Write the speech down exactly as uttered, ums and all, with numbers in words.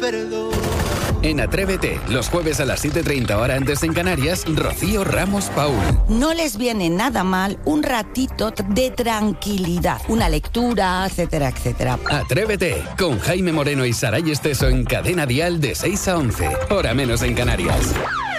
perdón. En Atrévete, los jueves a las siete y treinta hora antes en Canarias, Rocío Ramos Paul. No les viene nada mal un ratito de tranquilidad, una lectura, etcétera, etcétera. Atrévete, con Jaime Moreno y Saray Esteso en Cadena Dial de seis a once, hora menos en Canarias.